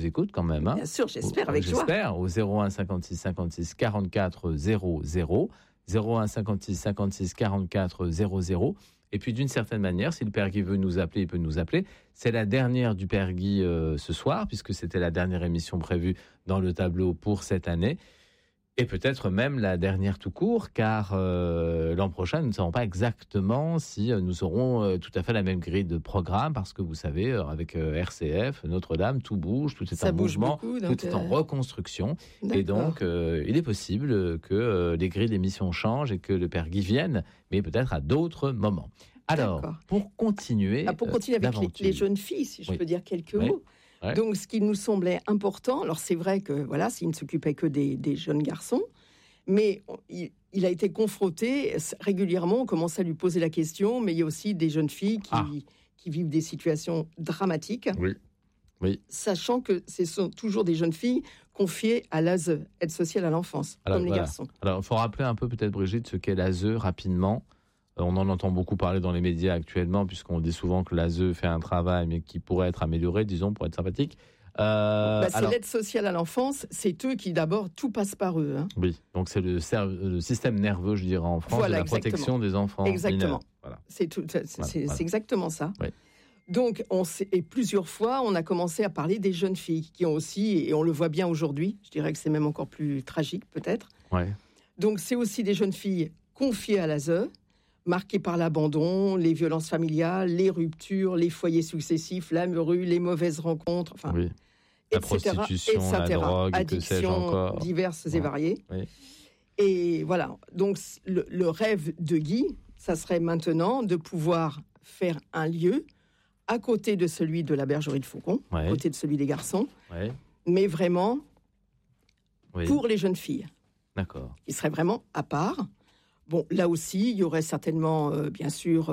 nous écoutent quand même. Bien sûr, j'espère, avec joie. J'espère, au 01 56 56 44 00, 01 56 56 44 00. Et puis d'une certaine manière, si le Père Guy veut nous appeler, il peut nous appeler. C'est la dernière du Père Guy ce soir, puisque c'était la dernière émission prévue dans le tableau pour cette année. Et peut-être même la dernière tout court, car l'an prochain, nous ne savons pas exactement si nous aurons tout à fait la même grille de programme, parce que vous savez, avec RCF, Notre-Dame, tout bouge, tout est en mouvement, beaucoup, donc, tout est en reconstruction. D'accord. Et donc, il est possible que les grilles d'émission changent et que le Père Guy vienne, mais peut-être à d'autres moments. Alors, d'accord. Pour continuer avec les jeunes filles, si je peux dire quelques mots. Ouais. Donc, ce qui nous semblait important, alors c'est vrai que voilà, s'il ne s'occupait que des jeunes garçons, mais il a été confronté régulièrement, on commence à lui poser la question, mais il y a aussi des jeunes filles qui vivent des situations dramatiques, oui. Sachant que ce sont toujours des jeunes filles confiées à l'ASE, aide sociale à l'enfance, alors, comme les garçons. Alors, il faut rappeler un peu peut-être, Brigitte, ce qu'est l'ASE rapidement. On en entend beaucoup parler dans les médias actuellement, puisqu'on dit souvent que l'ASE fait un travail, mais qui pourrait être amélioré, disons, pour être sympathique. C'est l'aide sociale à l'enfance, c'est eux qui, d'abord, tout passe par eux. Hein. Oui, donc c'est le système nerveux, je dirais, en France, de la protection des enfants exactement. mineurs. Voilà. C'est exactement ça. Oui. Donc, et plusieurs fois, on a commencé à parler des jeunes filles, qui ont aussi, et on le voit bien aujourd'hui, je dirais que c'est même encore plus tragique, peut-être. Ouais. Donc, c'est aussi des jeunes filles confiées à l'ASE, marqués par l'abandon, les violences familiales, les ruptures, les foyers successifs, la rue, les mauvaises rencontres, enfin, oui. La prostitution, la drogue, addictions diverses et variées. Oui. Et voilà, donc le rêve de Guy, ça serait maintenant de pouvoir faire un lieu à côté de celui de la bergerie de Faucon, à côté de celui des garçons, mais vraiment pour les jeunes filles. D'accord. Qui serait vraiment à part. Bon, là aussi, il y aurait certainement, bien sûr,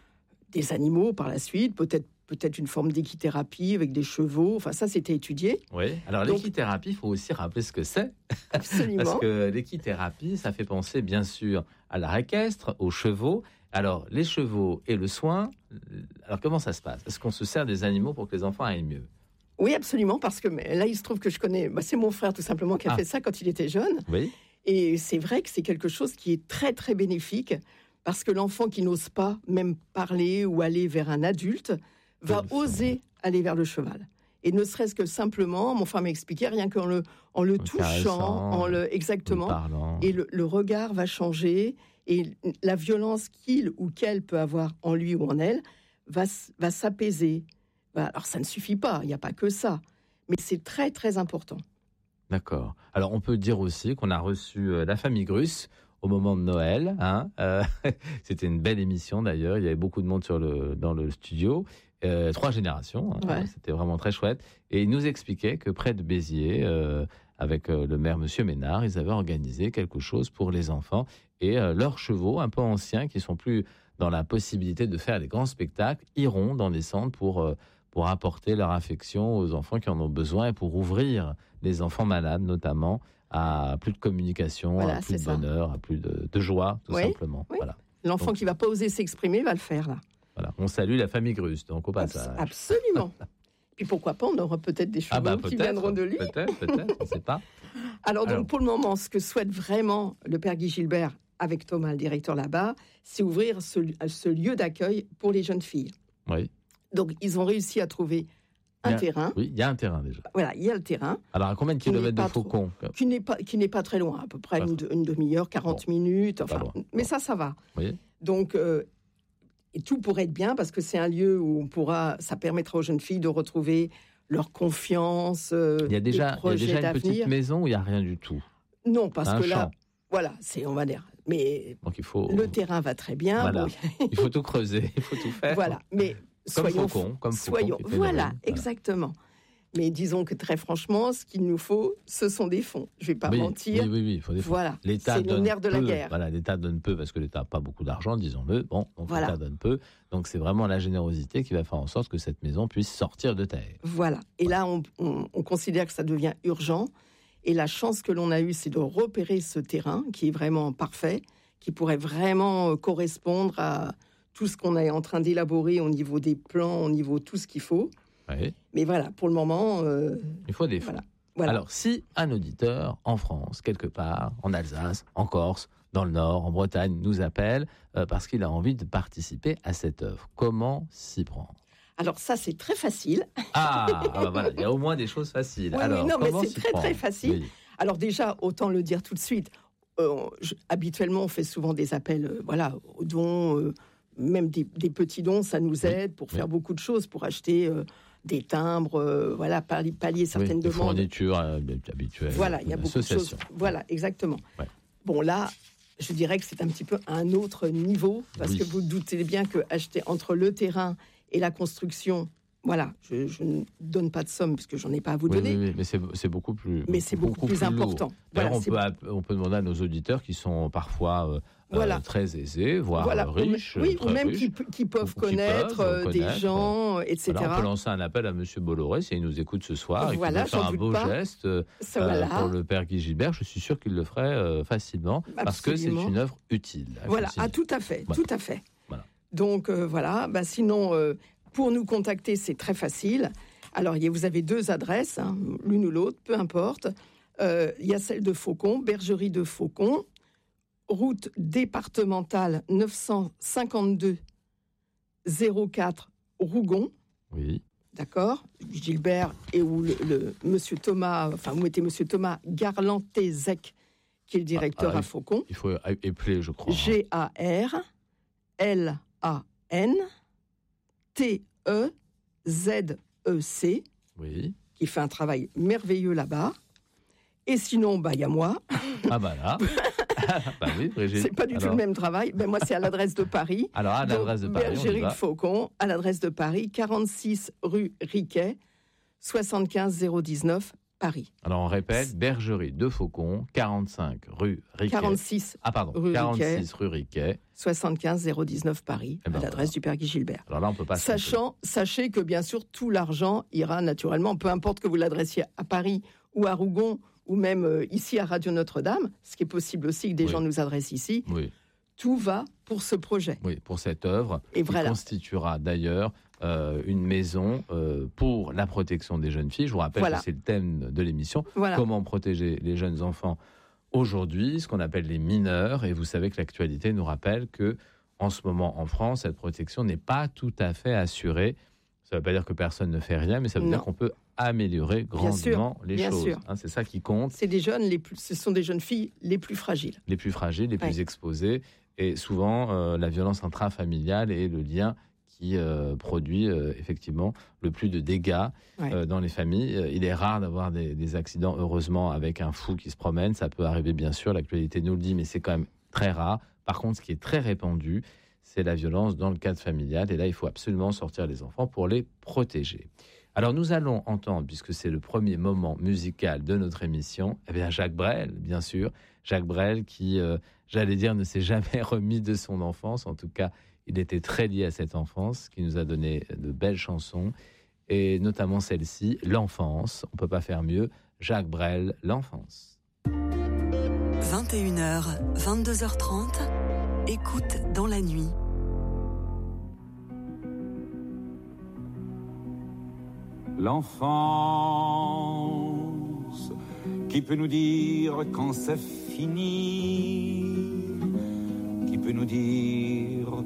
des animaux par la suite, peut-être une forme d'équithérapie avec des chevaux. Enfin, ça, c'était étudié. Oui. Alors, l'équithérapie, il faut aussi rappeler ce que c'est. Absolument. Parce que l'équithérapie, ça fait penser, bien sûr, à l'art équestre, aux chevaux. Alors, les chevaux et le soin, alors comment ça se passe ? Est-ce qu'on se sert des animaux pour que les enfants aillent mieux ? Oui, absolument, parce que là, il se trouve que je connais... c'est mon frère, tout simplement, qui a fait ça quand il était jeune. Oui. Et c'est vrai que c'est quelque chose qui est très, très bénéfique, parce que l'enfant qui n'ose pas même parler ou aller vers un adulte va oser aller vers le cheval. Et ne serait-ce que simplement, mon frère m'expliquait, rien qu'en le touchant, exactement, et le regard va changer, et la violence qu'il ou qu'elle peut avoir en lui ou en elle va s'apaiser. Alors ça ne suffit pas, il n'y a pas que ça, mais c'est très, très important. D'accord. Alors, on peut dire aussi qu'on a reçu la famille Grus au moment de Noël. C'était une belle émission, d'ailleurs. Il y avait beaucoup de monde dans le studio. 3 générations. C'était vraiment très chouette. Et ils nous expliquaient que près de Béziers, avec le maire Monsieur Ménard, ils avaient organisé quelque chose pour les enfants. Et leurs chevaux, un peu anciens, qui sont plus dans la possibilité de faire des grands spectacles, iront dans des centres pour apporter leur affection aux enfants qui en ont besoin et pour ouvrir les enfants malades, notamment, à plus de communication, à plus de bonheur, à plus de joie, tout simplement. Oui. Voilà. L'enfant qui ne va pas oser s'exprimer va le faire, là. Voilà. On salue la famille Grus, donc au passage. Absolument. Puis pourquoi pas, on aura peut-être des chevaux qui viendront de lui. Peut-être, on ne sait pas. Alors, donc, pour le moment, ce que souhaite vraiment le Père Guy Gilbert, avec Thomas, le directeur là-bas, c'est ouvrir ce lieu d'accueil pour les jeunes filles. Oui. Donc, ils ont réussi à trouver un terrain. Oui, il y a un terrain déjà. Voilà, il y a le terrain. Alors, à combien de kilomètres de Faucon ? Qui n'est pas très loin, à peu près une demi-heure, 40 minutes. Enfin, mais ça va. Oui. Donc, et tout pourrait être bien, parce que c'est un lieu où ça permettra aux jeunes filles de retrouver leur confiance, il y a déjà une petite maison où il n'y a rien du tout. Non, parce que là, voilà, on va dire. Mais donc le terrain va très bien. Voilà. Il faut tout creuser, il faut tout faire. Voilà, mais comme Faucon. Voilà, exactement. Mais disons que très franchement, ce qu'il nous faut, ce sont des fonds. Je ne vais pas mentir. Oui, il faut des fonds. Voilà, c'est le nerf de la guerre. Voilà, l'État donne peu parce que l'État n'a pas beaucoup d'argent, disons-le. Donc l'État donne peu. Donc c'est vraiment la générosité qui va faire en sorte que cette maison puisse sortir de terre. Voilà. Et là, on considère que ça devient urgent. Et la chance que l'on a eue, c'est de repérer ce terrain qui est vraiment parfait, qui pourrait vraiment correspondre à tout ce qu'on est en train d'élaborer au niveau des plans, au niveau de tout ce qu'il faut. Oui. Mais voilà, pour le moment... il faut des fonds. Voilà. Alors, si un auditeur en France, quelque part, en Alsace, en Corse, dans le Nord, en Bretagne, nous appelle parce qu'il a envie de participer à cette œuvre, comment s'y prendre ? Alors ça, c'est très facile. Voilà, il y a au moins des choses faciles. Oui, alors, non, mais comment c'est s'y très prendre ? très facile. Oui. Alors déjà, autant le dire tout de suite, habituellement, on fait souvent des appels aux dons, même des petits dons, ça nous aide pour faire beaucoup de choses, pour acheter des timbres, pallier certaines des demandes. Fournitures habituelles. Voilà, il y a beaucoup de choses. Voilà, exactement. Ouais. Bon, là, je dirais que c'est un petit peu un autre niveau, parce que vous doutez bien que acheter entre le terrain et la construction, voilà, je ne donne pas de somme parce que j'en ai pas à vous donner. Oui, mais c'est beaucoup plus. Mais c'est beaucoup plus important. D'ailleurs, on peut demander à nos auditeurs qui sont parfois très aisés, voire riches, ou même qui peuvent connaître des gens, etc. Alors, on peut lancer un appel à Monsieur Bolloré si il nous écoute ce soir et qu'il veut faire un beau geste pour le Père Guy Gilbert. Je suis sûr qu'il le ferait facilement parce que c'est une œuvre utile. Voilà, tout à fait, tout à fait. Voilà. Donc sinon, pour nous contacter, c'est très facile. Alors, vous avez 2 adresses, l'une ou l'autre, peu importe. Il y a celle de Faucon, Bergerie de Faucon, route départementale 952 04 Rougon. Oui. D'accord. Gilbert et où le monsieur Thomas, vous mettez monsieur Thomas Garlantézec, qui est le directeur à Faucon. Il faut épeler, je crois. GARLANTEZEC, qui fait un travail merveilleux là-bas. Et sinon, il y a moi. Là. Oui, Brigitte. C'est pas du tout le même travail. Moi, c'est à l'adresse de Paris. Alors, à l'adresse de Paris, Bergerie de Faucon, à l'adresse de Paris, 46 rue Riquet, 75 019, Paris. Alors, on répète, Bergerie de Faucon, 45 rue Riquet. 46 rue Riquet. 75 019, Paris, à l'adresse du Père Guy Gilbert. Alors là, on peut pas... Sachez que, bien sûr, tout l'argent ira naturellement, peu importe que vous l'adressiez à Paris ou à Rougon, ou même ici à Radio Notre-Dame, ce qui est possible aussi que des gens nous adressent ici, tout va pour ce projet. Oui, pour cette œuvre, qui constituera d'ailleurs une maison pour la protection des jeunes filles. Je vous rappelle que c'est le thème de l'émission, comment protéger les jeunes enfants aujourd'hui, ce qu'on appelle les mineurs, et vous savez que l'actualité nous rappelle que en ce moment en France, cette protection n'est pas tout à fait assurée. Ça ne veut pas dire que personne ne fait rien, mais ça veut dire qu'on peut améliorer grandement les choses. C'est ça qui compte. Ce sont des jeunes filles les plus fragiles. Les plus fragiles, les plus exposées. Et souvent, la violence intrafamiliale est le lien qui produit effectivement le plus de dégâts dans les familles. Il est rare d'avoir des accidents, heureusement, avec un fou qui se promène. Ça peut arriver, bien sûr, l'actualité nous le dit, mais c'est quand même très rare. Par contre, ce qui est très répandu, c'est la violence dans le cadre familial. Et là, il faut absolument sortir les enfants pour les protéger. Alors, nous allons entendre, puisque c'est le premier moment musical de notre émission, Jacques Brel, bien sûr. Jacques Brel qui, j'allais dire, ne s'est jamais remis de son enfance. En tout cas, il était très lié à cette enfance, qui nous a donné de belles chansons, et notamment celle-ci, L'Enfance. On ne peut pas faire mieux. Jacques Brel, L'Enfance. 21h, 22h30, écoute dans la nuit. L'enfance, qui peut nous dire quand c'est fini, qui peut nous dire